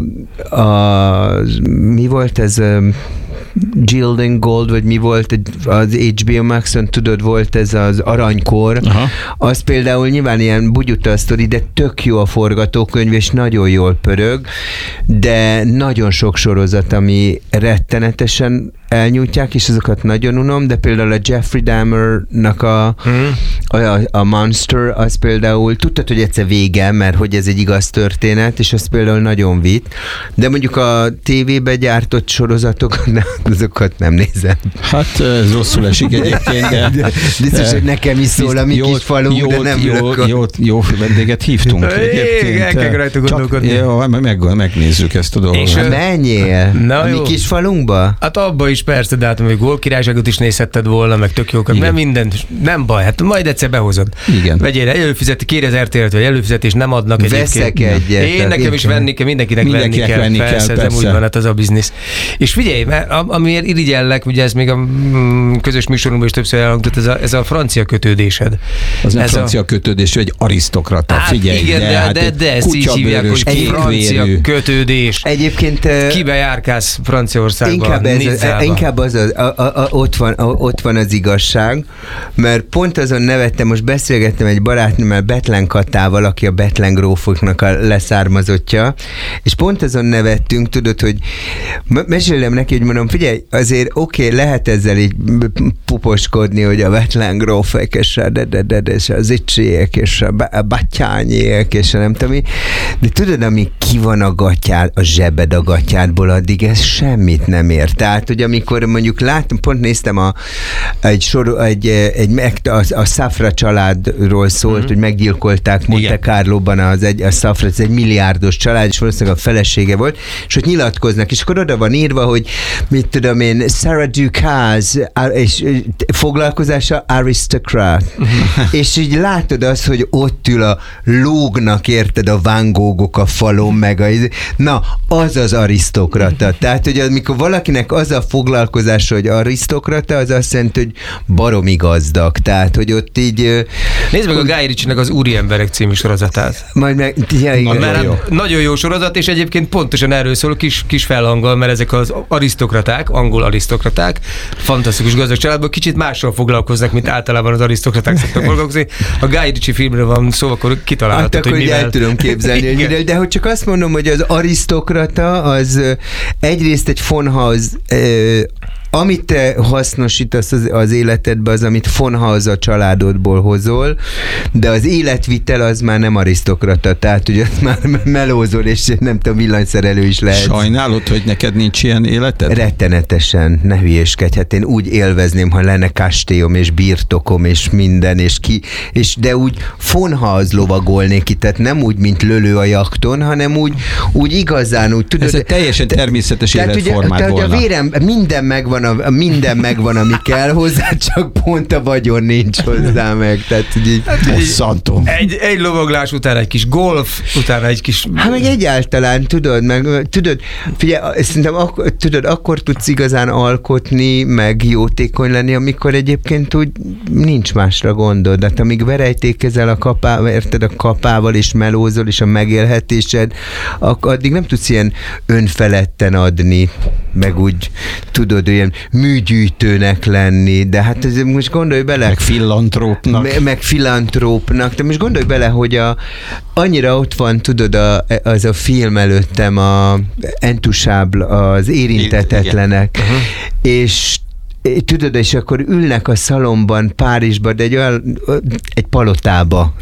a mi volt ez Gilding Gold, vagy mi volt az há bé o Maxon, tudod, volt ez az aranykor. Aha. Az például nyilván ilyen bugyuta sztori, de tök jó a forgatókönyv, és nagyon jól pörög, de nagyon sok sorozat, ami rettenetesen elnyújtják, és azokat nagyon unom, de például a Jeffrey Dahmernak a, hmm. a, a Monster, az például, tudtad, hogy egyszer vége, mert hogy ez egy igaz történet, és az például nagyon vitt, de mondjuk a tévébe gyártott sorozatokat, azokat nem nézem. Hát ez rosszul esik egyébként, de... de biztos, hogy nekem is szól a mi kis falunk, de nem jó, ülök. Jó, jó vendéget hívtunk egyébként. El kell rajta gondolkodni. Jó, meg, megnézzük ezt a dolgot. És menjél? Na, a mi kis falunkba? Hát abba is és persze, de hát még gólkirályságot is nézhetted volna, meg tök jókat, nem mindent, nem baj, hát majd egyszer behozod. Igen. Vegyél előfizeti, kéri az er té el-t, vagy előfizetés nem adnak Veszek egyébként. egyet. Én nekem is venni kell, mindenkinek, Mindenkinek venni kell, venni kell, persze, ez persze. úgy van, hát az a biznisz. És figyelj, mert amiért irigyellek, ugye ez még a mm, közös műsorunkban is többször elhangzott, ez a, ez a francia kötődésed. Az nem ez francia a... kötődés, egy arisztokrata, Hát figyelj. igen, de, hát de, de ezt így hívják, hogy kutyabőrös, francia kékvérű. kötődés. Egyébként uh, Kibe járkálsz Franciaországban? Inkább, ez, Nizzába? inkább az, az a, a, a, ott, van, a, ott van az igazság, mert pont azon nevettem, most beszélgettem egy barátnőmmel, Betlen Katával, aki a Betlen grófoknak a leszármazottja, és pont azon nevettünk, tudod, hogy m- mesélem neki, hogy mondom, figyelj, azért oké, okay, lehet ezzel így puposkodni, hogy a Betlen grófek, és a, de, de, de, de, és az icsiek, és a, a batyányiek, és a nem tudom mi, de tudod, ami ki van a gatyád, a zsebed a gatyádból, addig ez semmit nem ér. Tehát, hogy amikor mondjuk látom, pont néztem a, egy sor, egy, egy, a, a Safra családról szólt, mm-hmm. hogy meggyilkolták Monte Carlóban az egy, a Safra, ez egy milliárdos család, és valószínűleg a felesége volt, és ott nyilatkoznak, és akkor oda van írva, hogy mit tudom én, Sarah Ducasse, és foglalkozása aristocrat. Mm-hmm. És így látod azt, hogy ott ül a lógnak, érted, a Van Goghok a falon, meg a, na, az az arisztokrata. Tehát, hogy amikor valakinek az a foglalkozása, hogy arisztokrata, az azt jelenti, hogy baromi gazdag. Tehát, hogy ott így... Nézd meg a Guy Ritchie-nek az Úriemberek című sorozatát. Majd meg... Ja, igen. Nagyon jó. Nagyon jó sorozat, és egyébként pontosan erről szól, kis, kis felhanggal, mert ezek az arisztokraták, angol arisztokraták, fantasztikus gazdag családban kicsit mással foglalkoznak, mint általában az arisztokraták szoktak foglalkozni. A Guy Ritchie filmről van szó, akkor kitalálhatod, hát, hogy akkor mivel... el tudom képzelni, hogy mivel, de hogy csak azt mondom, hogy az arisztokrata az egyrészt egy Fonhaus, amit te hasznosítasz az, az életedbe, az, amit Fonhaus a családodból hozol, de az életvitel az már nem arisztokrata, tehát ugye már melózol, és nem tudom, villanyszerelő is lehet. Sajnálod, hogy neked nincs ilyen életed? Rettenetesen, ne hülyéskedj, hát én úgy élvezném, ha lenne kastélyom, és birtokom, és minden, és ki, és de úgy Fonhaus lovagolnék ki, tehát nem úgy, mint lölő a jakton, hanem úgy, úgy igazán, úgy tudod. Ez egy teljesen természetes tehát életformád ugye, volna. Tehát a vérem, minden megvan, a, minden megvan, ami kell hozzá, csak pont a vagyon nincs hozzá meg. Tehát így... Bosszantó. Egy, egy lovaglás után egy kis golf, utána egy kis... Hát meg egyáltalán, tudod, meg tudod, figyelj, szerintem ak- tudod, akkor tudsz igazán alkotni, meg jótékony lenni, amikor egyébként úgy nincs másra gondod. Tehát amíg verejtékezel a kapával, érted, a kapával, és melózol, és a megélhetésed, ak- addig nem tudsz ilyen önfeledten adni, meg úgy, tudod, olyan műgyűjtőnek lenni, de hát ez, most gondolj bele. Meg filantrópnak. Me, meg filantrópnak, de most gondolj bele, hogy a, annyira ott van, tudod, a, az a film előttem, a Entusábl, az érintetetlenek, uh-huh. és tudod, és akkor ülnek a szalomban Párizsban, de egy olyan, egy palotába,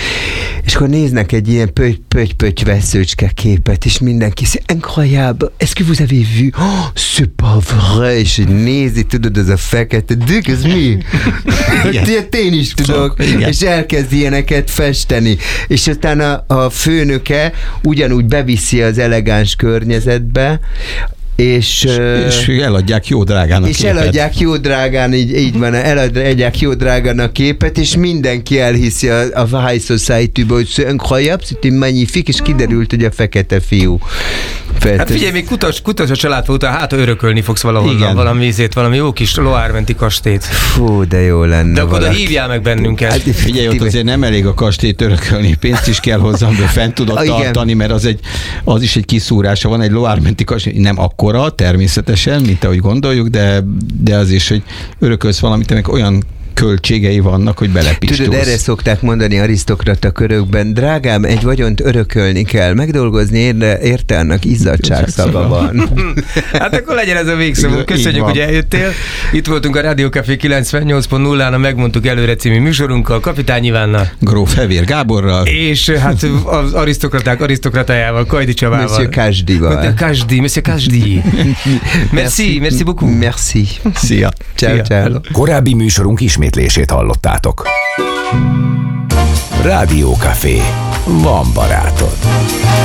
és akkor néznek egy ilyen pöty-pöty veszőcske képet, és mindenki szépen, incroyable, est-ce que vous avez vu? Oh, c'est pas vrai, és így nézi, tudod, ez a fekete, dük, ez mi? Ilyet én is tudok, igen. És elkezd ilyeneket festeni. És aztán a, a főnöke ugyanúgy beviszi az elegáns környezetbe, És, és, és eladják jó drágán a és képet. eladják jó drágán, így, így van, eladják jó drágán a képet, és mindenki elhiszi a, a High Society-ből, hogy c'est incroyable, c'est magnifique, és kiderült, hogy a fekete fiú. Felt, Hát figyelj, még kutas, kutas a családfa után, hát örökölni fogsz valahol, valami ízét, valami jó kis loármenti kastélyt. Fú, de jó lenne. De akkor oda hívjál meg bennünket. Hát, figyelj, ott azért nem elég a kastélyt örökölni, pénzt is kell hozzá, amiből fent tudod ah, tartani, mert az, egy, az is egy kiszúrása. Van egy loármenti kastély, nem akkora, természetesen, mint ahogy gondoljuk, de, de az is, hogy örökölsz valamit, ennek olyan költségei vannak, hogy belepistulsz. Tudod, erre szokták mondani arisztokrata körökben, drágám, egy vagyont örökölni kell, megdolgozni érte, érte annak izzadságszava van. Hát akkor legyen ez a végszó. Köszönjük, hogy eljöttél. Itt voltunk a Rádió Café kilencvennyolc pont nullán, a Megmondtuk előre című műsorunkkal, Kapitány Ivánnal. Gróf Hevér Gáborral. És hát az arisztokraták arisztokratájával, Kajdi Csabával. Monsieur Kasdival. Kasdi, Monsieur Kasdi. Merci, merci beaucoup. Merci. Szia. Ciao, ciao. Korábbi műsorunk ismétlését hallottátok. Rádió Café. Van barátod.